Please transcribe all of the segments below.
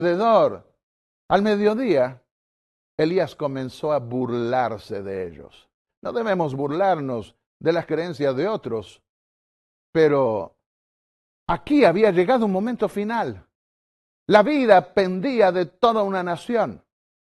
alrededor. Al mediodía, Elías comenzó a burlarse de ellos. No debemos burlarnos de las creencias de otros, pero aquí había llegado un momento final. La vida pendía de toda una nación,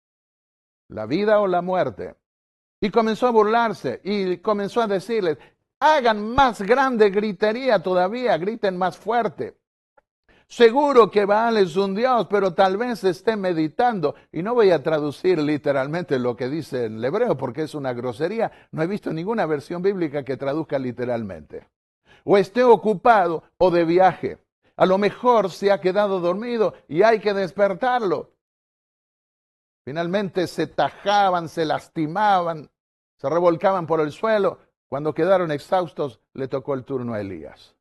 la vida o la muerte. Y comenzó a burlarse y comenzó a decirles, hagan más grande gritería todavía, griten más fuerte. Seguro que Baal es un dios, pero tal vez esté meditando. Y no voy a traducir literalmente lo que dice en hebreo porque es una grosería. No he visto ninguna versión bíblica que traduzca literalmente. O esté ocupado o de viaje. A lo mejor se ha quedado dormido y hay que despertarlo. Finalmente se tajaban, se lastimaban, se revolcaban por el suelo. Cuando quedaron exhaustos, le tocó el turno a Elías.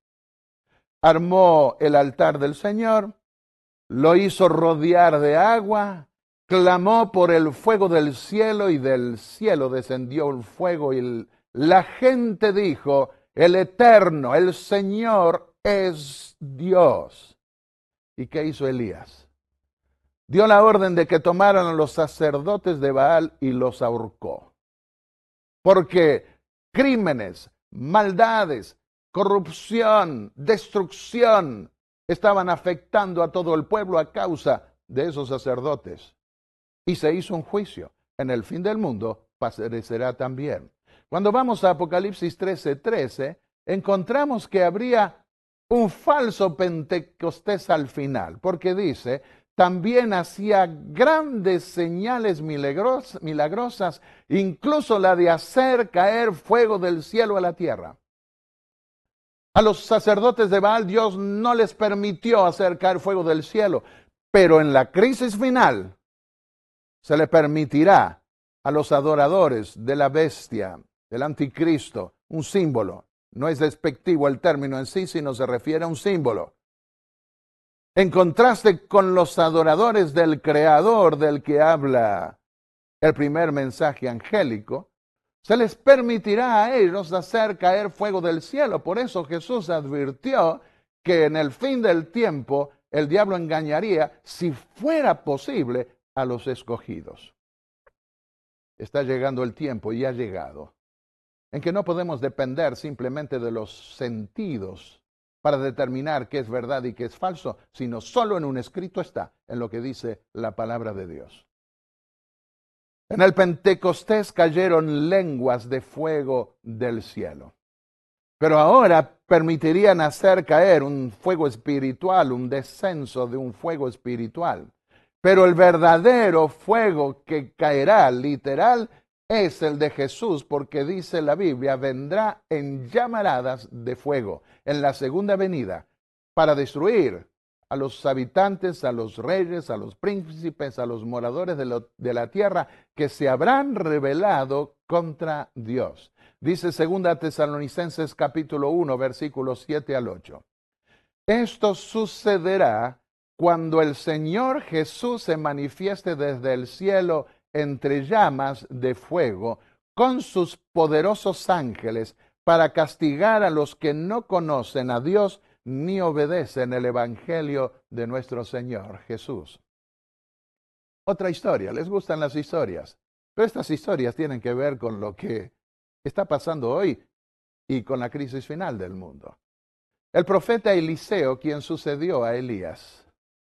Armó el altar del Señor, lo hizo rodear de agua, clamó por el fuego del cielo y del cielo descendió el fuego y la gente dijo, el Eterno, el Señor es Dios. ¿Y qué hizo Elías? Dio la orden de que tomaran a los sacerdotes de Baal y los ahorcó. Porque crímenes, maldades, corrupción, destrucción estaban afectando a todo el pueblo a causa de esos sacerdotes. Y se hizo un juicio. En el fin del mundo padecerá también. Cuando vamos a Apocalipsis 13:13, encontramos que habría un falso Pentecostés al final, porque dice, también hacía grandes señales milagrosas, incluso la de hacer caer fuego del cielo a la tierra. A los sacerdotes de Baal Dios no les permitió hacer caer fuego del cielo, pero en la crisis final se le permitirá a los adoradores de la bestia, del anticristo, un símbolo. No es despectivo el término en sí, sino se refiere a un símbolo. En contraste con los adoradores del Creador del que habla el primer mensaje angélico, se les permitirá a ellos hacer caer fuego del cielo. Por eso Jesús advirtió que en el fin del tiempo el diablo engañaría, si fuera posible, a los escogidos. Está llegando el tiempo y ha llegado en que no podemos depender simplemente de los sentidos para determinar qué es verdad y qué es falso, sino solo en un escrito está, en lo que dice la palabra de Dios. En el Pentecostés cayeron lenguas de fuego del cielo. Pero ahora permitirían hacer caer un fuego espiritual, un descenso de un fuego espiritual. Pero el verdadero fuego que caerá literal es el de Jesús, porque dice la Biblia, vendrá en llamaradas de fuego en la segunda venida para destruir a los habitantes, a los reyes, a los príncipes, a los moradores de la tierra que se habrán rebelado contra Dios. Dice 2 Tesalonicenses capítulo 1, versículos 7 al 8. Esto sucederá cuando el Señor Jesús se manifieste desde el cielo entre llamas de fuego con sus poderosos ángeles para castigar a los que no conocen a Dios ni obedecen el evangelio de nuestro Señor Jesús. Otra historia, les gustan las historias, pero estas historias tienen que ver con lo que está pasando hoy y con la crisis final del mundo. El profeta Eliseo, quien sucedió a Elías,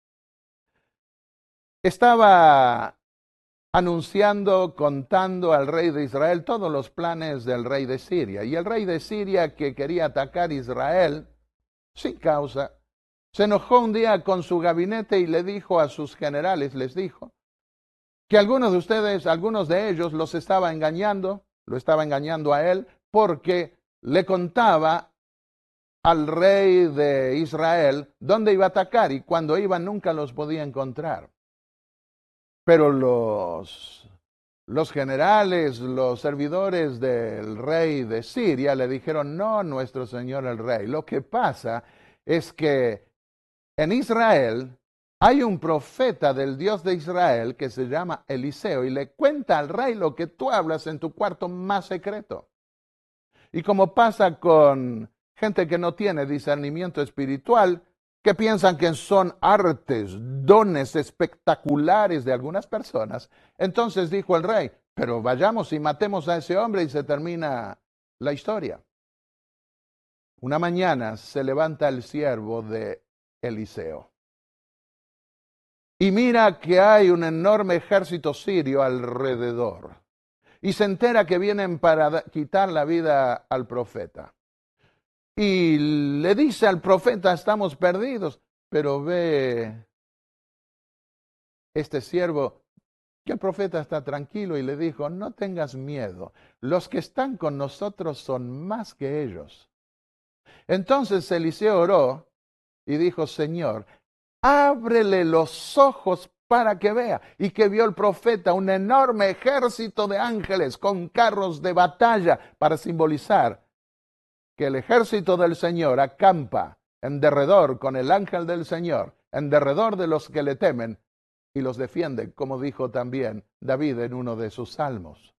estaba anunciando, contando al rey de Israel todos los planes del rey de Siria. Y el rey de Siria, que quería atacar Israel sin causa, se enojó un día con su gabinete y le dijo a sus generales, les dijo, que algunos de ustedes, algunos de ellos los estaba engañando, lo estaba engañando a él, porque le contaba al rey de Israel dónde iba a atacar y cuando iba nunca los podía encontrar. Pero los generales, los servidores del rey de Siria le dijeron, no, nuestro señor el rey. Lo que pasa es que en Israel hay un profeta del Dios de Israel que se llama Eliseo y le cuenta al rey lo que tú hablas en tu cuarto más secreto. Y como pasa con gente que no tiene discernimiento espiritual, que piensan que son artes, dones espectaculares de algunas personas. Entonces dijo el rey, pero vayamos y matemos a ese hombre y se termina la historia. Una mañana se levanta el siervo de Eliseo y mira que hay un enorme ejército sirio alrededor y se entera que vienen para quitar la vida al profeta. Y le dice al profeta, estamos perdidos, pero ve este siervo que el profeta está tranquilo y le dijo, no tengas miedo, los que están con nosotros son más que ellos. Entonces Eliseo oró y dijo, Señor, ábrele los ojos para que vea. Y que vio el profeta un enorme ejército de ángeles con carros de batalla para simbolizar que el ejército del Señor acampa en derredor con el ángel del Señor, en derredor de los que le temen y los defiende, como dijo también David en uno de sus salmos.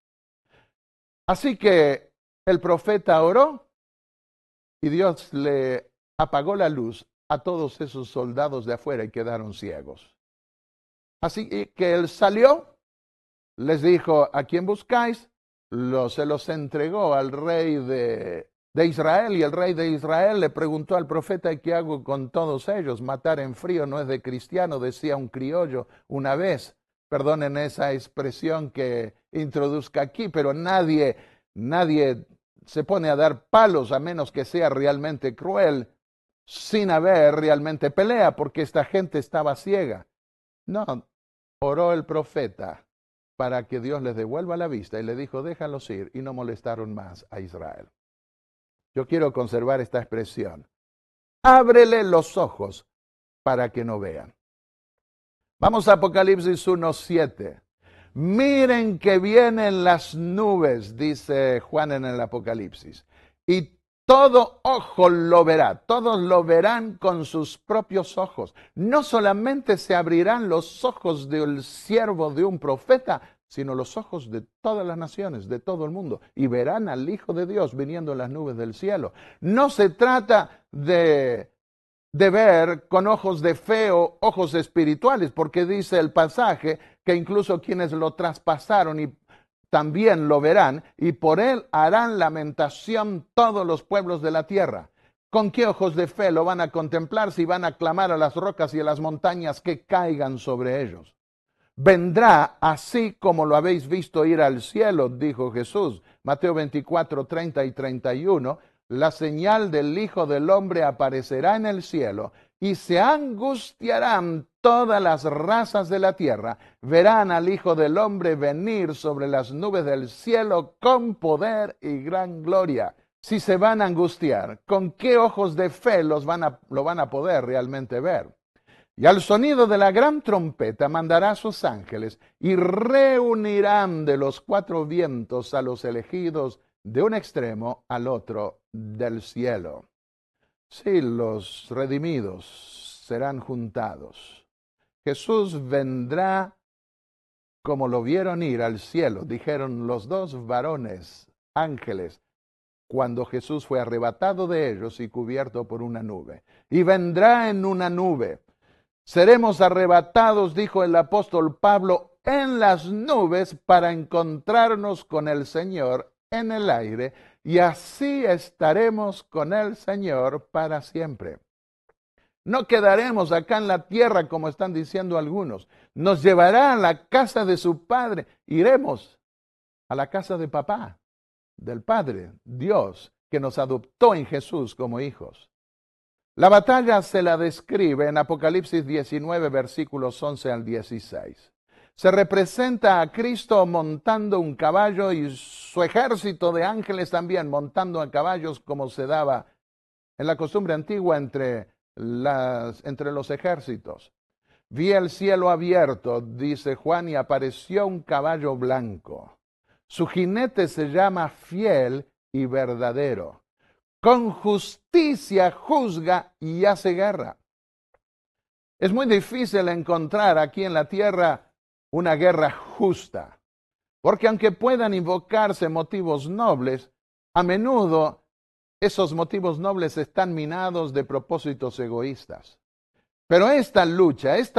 Así que el profeta oró y Dios le apagó la luz a todos esos soldados de afuera y quedaron ciegos. Así que él salió, les dijo, ¿a quién buscáis? Se los entregó al rey de Israel, y el rey de Israel le preguntó al profeta, ¿qué hago con todos ellos? Matar en frío no es de cristiano, decía un criollo una vez. Perdonen esa expresión que introduzca aquí, pero nadie se pone a dar palos a menos que sea realmente cruel, sin haber realmente pelea, porque esta gente estaba ciega. No, oró el profeta para que Dios les devuelva la vista y le dijo, déjalos ir, y no molestaron más a Israel. Yo quiero conservar esta expresión. Ábrele los ojos para que no vean. Vamos a Apocalipsis 1:7. Miren que vienen las nubes, dice Juan en el Apocalipsis, y todo ojo lo verá, todos lo verán con sus propios ojos. No solamente se abrirán los ojos del siervo de un profeta, sino los ojos de todas las naciones, de todo el mundo, y verán al Hijo de Dios viniendo en las nubes del cielo. No se trata de ver con ojos de fe o ojos espirituales, porque dice el pasaje que incluso quienes lo traspasaron y también lo verán, y por él harán lamentación todos los pueblos de la tierra. ¿Con qué ojos de fe lo van a contemplar si van a clamar a las rocas y a las montañas que caigan sobre ellos? Vendrá así como lo habéis visto ir al cielo, dijo Jesús. Mateo 24, 30 y 31. La señal del Hijo del Hombre aparecerá en el cielo y se angustiarán todas las razas de la tierra. Verán al Hijo del Hombre venir sobre las nubes del cielo con poder y gran gloria. Si se van a angustiar, ¿con qué ojos de fe lo van a poder realmente ver? Y al sonido de la gran trompeta mandará a sus ángeles y reunirán de los cuatro vientos a los elegidos de un extremo al otro del cielo. Sí, los redimidos serán juntados. Jesús vendrá como lo vieron ir al cielo, dijeron los dos varones, ángeles, cuando Jesús fue arrebatado de ellos y cubierto por una nube. Y vendrá en una nube. Seremos arrebatados, dijo el apóstol Pablo, en las nubes para encontrarnos con el Señor en el aire, y así estaremos con el Señor para siempre. No quedaremos acá en la tierra como están diciendo algunos. Nos llevará a la casa de su Padre. Iremos a la casa de papá, del Padre, Dios, que nos adoptó en Jesús como hijos. La batalla se la describe en Apocalipsis 19, versículos 11 al 16. Se representa a Cristo montando un caballo y su ejército de ángeles también montando a caballos, como se daba en la costumbre antigua entre los ejércitos. Vi el cielo abierto, dice Juan, y apareció un caballo blanco. Su jinete se llama Fiel y Verdadero. Con justicia juzga y hace guerra. Es muy difícil encontrar aquí en la tierra una guerra justa, porque aunque puedan invocarse motivos nobles, a menudo esos motivos nobles están minados de propósitos egoístas. Pero esta lucha, esta